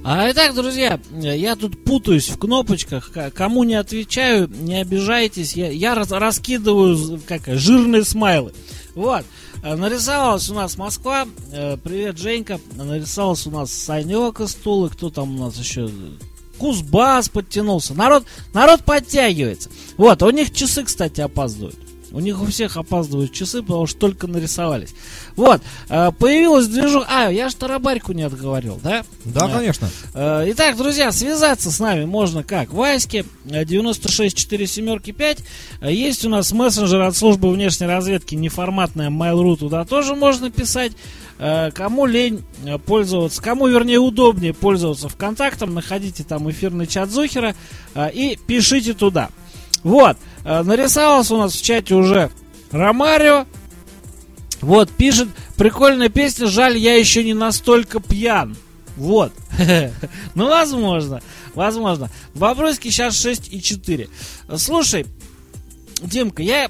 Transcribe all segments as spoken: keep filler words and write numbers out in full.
А итак, друзья, я тут путаюсь в кнопочках. Кому не отвечаю, не обижайтесь. Я, я раз, раскидываю как, жирные смайлы. Вот. Нарисовалась у нас Москва. Привет, Женька. Нарисовалась у нас Санек из Тулы. Кто там у нас еще? Кузбасс подтянулся. Народ, народ подтягивается. Вот, у них часы, кстати, опаздывают. У них у всех опаздывают часы, потому что только нарисовались. Вот, появилась движуха. А, я же Тарабарьку не отговорил, да? Да, конечно. Итак, друзья, связаться с нами можно как? Ваське девяносто шесть сорок семь пять. Есть у нас мессенджер от службы внешней разведки, неформатная Mail.ru, туда тоже можно писать. Кому лень пользоваться, кому, вернее, удобнее пользоваться ВКонтактом, находите там эфирный чат Зухера и пишите туда. Вот, нарисовался у нас в чате уже Ромарио. Вот, пишет, прикольная песня, жаль, я еще не настолько пьян. Вот. Ну, возможно, возможно. Вопросики сейчас шесть и четыре. Слушай, Димка, я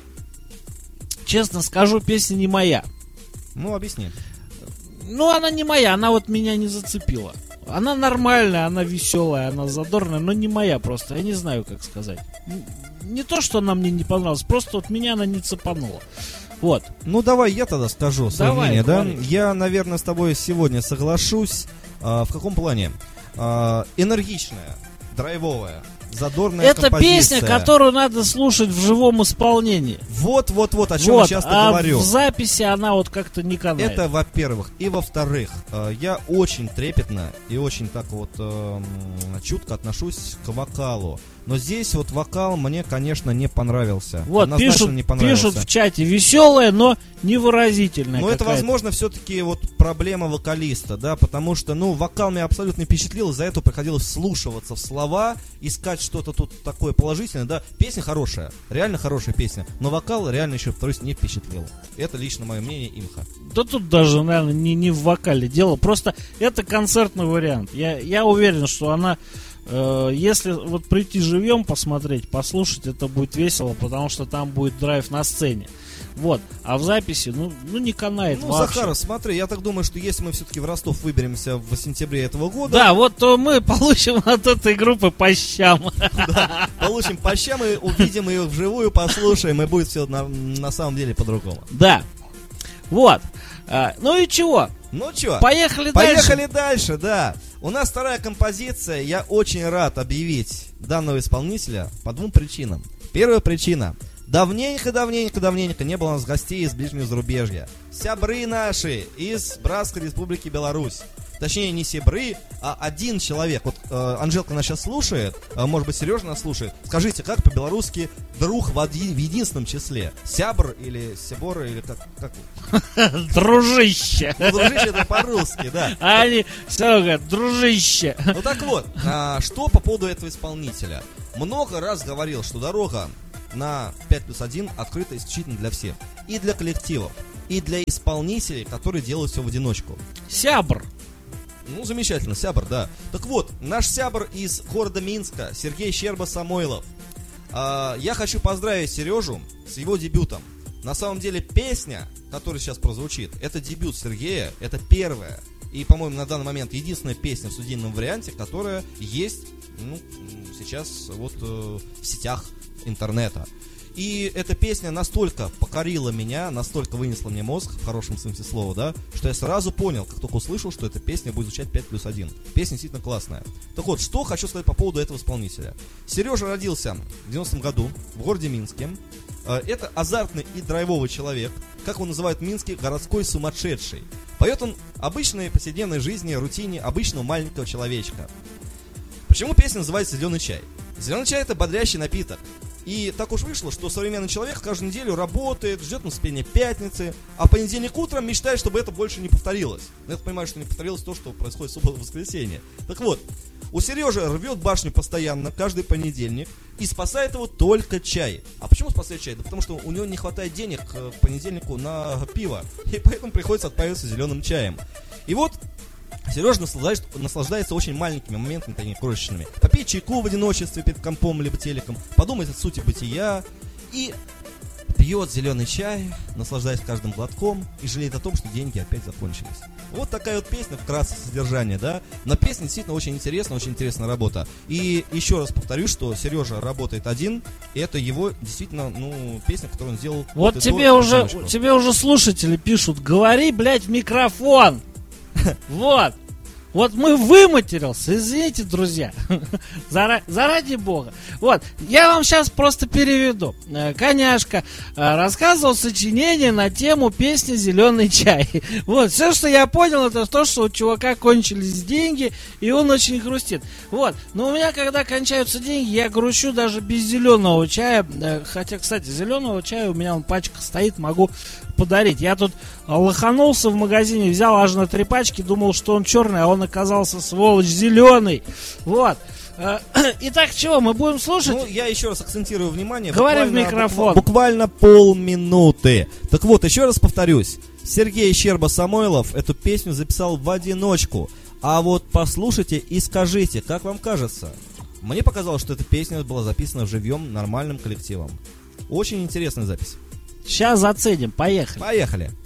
честно скажу, песня не моя. Ну, объясни. Ну, она не моя, она вот меня не зацепила. Она нормальная, она веселая, она задорная, но не моя просто. Я не знаю, как сказать. Не то, что она мне не понравилась, просто вот меня она не цепанула. Вот. Ну, давай я тогда скажу свое мнение, да? Говори. Я, наверное, с тобой сегодня соглашусь. А, в каком плане? А, энергичная, драйвовая, задорная Это композиция. песня, которую надо слушать в живом исполнении. Вот, вот, вот, о чем Вот, я часто а говорю. в записи она вот как-то не канает. Это, во-первых. И во-вторых, э, я очень трепетно и очень так вот э, чутко отношусь к вокалу. Но здесь вот вокал мне, конечно, не понравился. Вот, Однозначно пишут, не понравился. пишут в чате, веселая, но невыразительная. Но это, какая-то. возможно, все-таки вот проблема вокалиста, да, потому что, ну, вокал меня абсолютно не впечатлил, из-за этого приходилось вслушиваться в слова, искать что-то тут такое положительное, да. Песня хорошая, реально хорошая песня, но вокал реально еще, повторюсь, не впечатлил. Это лично мое мнение, имха. Да тут даже, наверное, не, не в вокале дело, просто это концертный вариант. Я, я уверен, что она... Если вот прийти живьем посмотреть, послушать, это будет весело, потому что там будет драйв на сцене. Вот, а в записи, ну, ну не канает ну, вообще. Захаров, смотри, я так думаю, что если мы все-таки в Ростов выберемся в сентябре этого года... Да, вот то мы получим от этой группы по щам. Да, получим по щам и увидим ее вживую, послушаем, и будет все на, на самом деле по-другому. Да, вот. А, ну и чего? Ну что, Поехали, поехали дальше. дальше, да. У нас вторая композиция. Я очень рад объявить данного исполнителя по двум причинам. Первая причина. Давненько, давненько, давненько не было у нас гостей из ближнего зарубежья. Сябры наши из Братской Республики Беларусь. Точнее, не сябры, а один человек. Вот э, Анжелка нас сейчас слушает, э, может быть, Сережа нас слушает. Скажите, как по-белорусски друг в, один, в единственном числе? Сябр или сябор, или как? как? Дружище. Ну, дружище это по-русски, да. А они все говорят, дружище. Ну так вот, а, что по поводу этого исполнителя? Много раз говорил, что дорога на пять плюс один открыта исключительно для всех. И для коллективов, и для исполнителей, которые делают все в одиночку. Сябр. Ну, замечательно, сябр, да. Так вот, наш сябр из города Минска, Сергей Щерба-Самойлов. А, я хочу поздравить Сережу с его дебютом. На самом деле, песня, которая сейчас прозвучит, это дебют Сергея, это первая. И, по-моему, на данный момент единственная песня в студийном варианте, которая есть, ну, сейчас вот э, в сетях интернета. И эта песня настолько покорила меня, настолько вынесла мне мозг, в хорошем смысле слова, да, что я сразу понял, как только услышал, что эта песня будет звучать пять плюс один. Песня действительно классная. Так вот, что хочу сказать по поводу этого исполнителя. Сережа родился в девяностом году в городе Минске. Это азартный и драйвовый человек, как его называют в Минске, городской сумасшедший. Поет он обычной повседневной жизни, рутине обычного маленького человечка. Почему песня называется «Зеленый чай»? Зеленый чай – это бодрящий напиток. И так уж вышло, что современный человек каждую неделю работает, ждет наступления пятницы, а в понедельник утром мечтает, чтобы это больше не повторилось. Но я понимаю, что не повторилось то, что происходит в субботу и воскресенье. Так вот, у Сережи рвет башню постоянно, каждый понедельник, и спасает его только чай. А почему спасает чай? Да потому что у него не хватает денег к понедельнику на пиво, и поэтому приходится отправиться зеленым чаем. И вот Сережа наслаждается, наслаждается очень маленькими моментами, такими крошечными. Попить чайку в одиночестве перед компом либо телеком, подумать о сути бытия. И пьет зеленый чай, наслаждаясь каждым глотком и жалеет о том, что деньги опять закончились. Вот такая вот песня, вкратце содержание, да. Но песня действительно очень интересная, очень интересная работа. И еще раз повторю, что Сережа работает один, и это его действительно, ну, песня, которую он сделал. Вот тебе уже, тебе уже слушатели пишут: говори, блядь, в микрофон. Вот. Вот мы выматерился, извините, друзья, Зара, заради бога. Вот, я вам сейчас просто переведу. Коняшка рассказывал сочинение на тему песни «Зеленый чай». Вот, все, что я понял, это то, что у чувака кончились деньги, и он очень грустит. Вот, но у меня, когда кончаются деньги, я грущу даже без зеленого чая. Хотя, кстати, зеленого чая у меня, он пачка стоит, могу подарить. Я тут лоханулся в магазине, взял аж на три пачки, думал, что он черный, а он оказался, сволочь, зеленый. Вот. Итак, чего, мы будем слушать? Ну, я еще раз акцентирую внимание. Говори в микрофон. Буквально полминуты. Так вот, еще раз повторюсь. Сергей Щерба-Самойлов эту песню записал в одиночку. А вот послушайте и скажите, как вам кажется? Мне показалось, что эта песня была записана живьем, нормальным коллективом. Очень интересная запись. Сейчас заценим, поехали. Поехали.